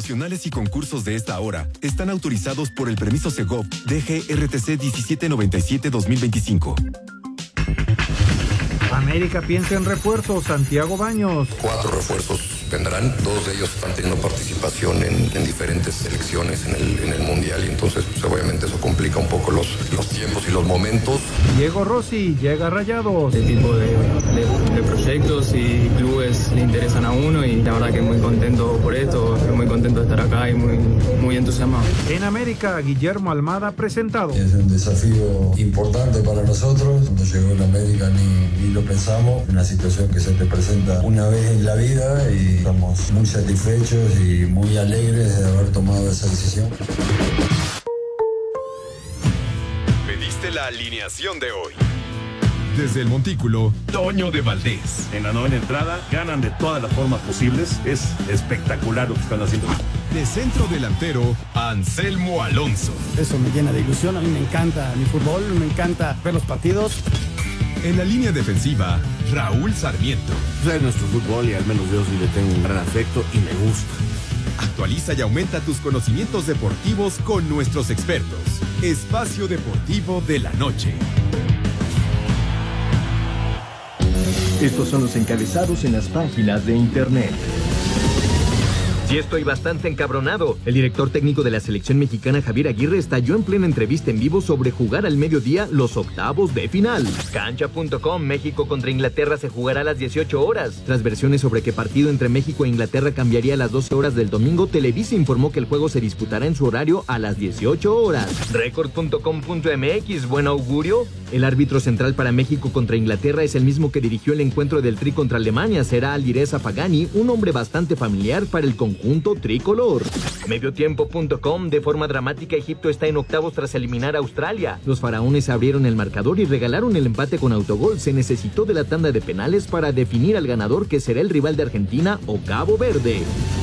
promocionales y concursos de esta hora están autorizados por el permiso Segov DGRTC 1797-2025. América piensa en refuerzos. Santiago Baños. 4 refuerzos vendrán, 2 de ellos están teniendo participación en diferentes selecciones en el Mundial, y entonces pues, obviamente eso complica un poco los tiempos y los momentos. Diego Rossi llega a Rayados. Este tipo de proyectos y clubes le interesan a uno, y la verdad que muy contento por esto, muy contento de estar acá y muy entusiasmado. En América, Guillermo Almada presentado. Es un desafío importante para nosotros. Cuando llegó en América ni lo pensamos, una situación que se te presenta una vez en la vida, y estamos muy satisfechos y muy alegres de haber tomado esa decisión. Pediste la alineación de hoy. Desde el Montículo, Toño de Valdés. En la novena entrada, ganan de todas las formas posibles. Es espectacular lo que están haciendo. De centro delantero, Anselmo Alonso. Eso me llena de ilusión. A mí me encanta mi fútbol, me encanta ver los partidos. En la línea defensiva, Raúl Sarmiento. Es nuestro fútbol y al menos yo sí le tengo un gran afecto y me gusta. Actualiza y aumenta tus conocimientos deportivos con nuestros expertos. Espacio Deportivo de la Noche. Estos son los encabezados en las páginas de internet. Sí, estoy bastante encabronado. El director técnico de la selección mexicana, Javier Aguirre, estalló en plena entrevista en vivo sobre jugar al mediodía los octavos de final. Cancha.com, México contra Inglaterra se jugará a las 18 horas. Tras versiones sobre que partido entre México e Inglaterra cambiaría a las 12 horas del domingo, Televisa informó que el juego se disputará en su horario a las 18 horas. Record.com.mx, buen augurio. El árbitro central para México contra Inglaterra es el mismo que dirigió el encuentro del Tri contra Alemania. Será Alireza Pagani, un hombre bastante familiar para el conjunto tricolor. Mediotiempo.com, de forma dramática, Egipto está en octavos tras eliminar a Australia. Los faraones abrieron el marcador y regalaron el empate con autogol. Se necesitó de la tanda de penales para definir al ganador, que será el rival de Argentina o Cabo Verde.